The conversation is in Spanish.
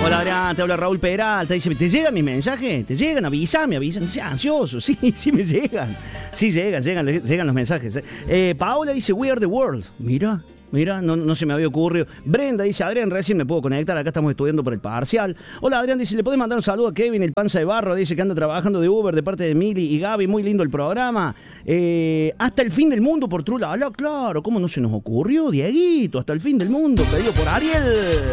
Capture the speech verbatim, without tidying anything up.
Hola Adrián, te habla Raúl Peralta. Dice, ¿te llegan mis mensajes? ¿Te llegan? Avísame, avísame. Sí, ansioso. Sí, sí me llegan. Sí llegan, llegan, llegan los mensajes. Eh, Paola dice, We are the world. Mira. Mira, no, no se me había ocurrido. Brenda dice, Adrián, recién me puedo conectar, acá estamos estudiando por el parcial. Hola Adrián, dice, ¿le podés mandar un saludo a Kevin, el panza de barro? Dice que anda trabajando de Uber de parte de Mili y Gaby, muy lindo el programa. Eh, hasta el fin del mundo por Trula. Claro, ¿cómo no se nos ocurrió, Dieguito? Hasta el fin del mundo, pedido por Ariel.